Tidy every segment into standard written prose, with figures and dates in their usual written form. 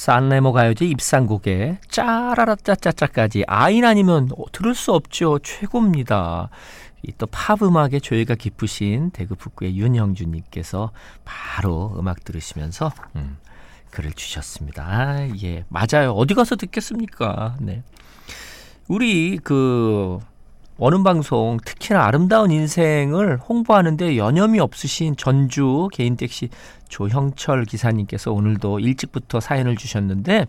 산레모 가요제 입상곡에 짜라라짜짜짜까지 아인 아니면 들을 수 없죠. 최고입니다. 이 또 팝 음악에 조예가 깊으신 대구 북구의 윤형준님께서 바로 음악 들으시면서 글을 주셨습니다. 아, 예, 맞아요. 어디 가서 듣겠습니까? 네. 우리 원음 방송 특히나 아름다운 인생을 홍보하는데 여념이 없으신 전주 개인 택시 조형철 기사님께서 오늘도 일찍부터 사연을 주셨는데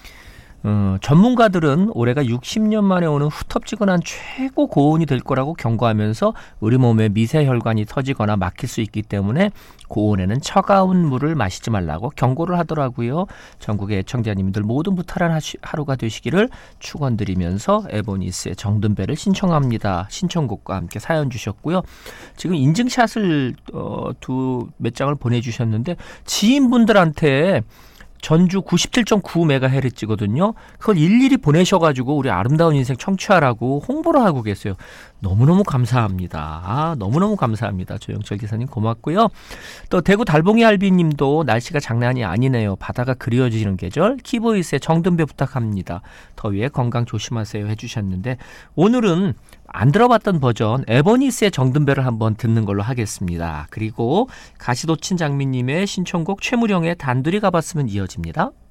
전문가들은 올해가 60년 만에 오는 후텁지근한 최고 고온이 될 거라고 경고하면서 우리 몸에 미세혈관이 터지거나 막힐 수 있기 때문에 고온에는 차가운 물을 마시지 말라고 경고를 하더라고요. 전국의 애청자님들 모두 무탈한 하루가 되시기를 축원드리면서 에보니스의 정든벨을 신청합니다. 신청곡과 함께 사연 주셨고요. 지금 인증샷을 몇 장을 보내주셨는데 지인분들한테 전주 97.9MHz거든요. 그걸 일일이 보내셔가지고 우리 아름다운 인생 청취하라고 홍보를 하고 계세요. 너무너무 감사합니다. 너무너무 감사합니다. 조영철 기사님 고맙고요. 또 대구 달봉이 알비님도 날씨가 장난이 아니네요. 바다가 그리워지는 계절 키보이스의 정든배 부탁합니다. 더위에 건강 조심하세요 해주셨는데 오늘은 안 들어봤던 버전 에버니스의 정든배를 한번 듣는 걸로 하겠습니다. 그리고 가시도친 장미님의 신청곡 최무령의 단둘이 가봤으면 이어집니다.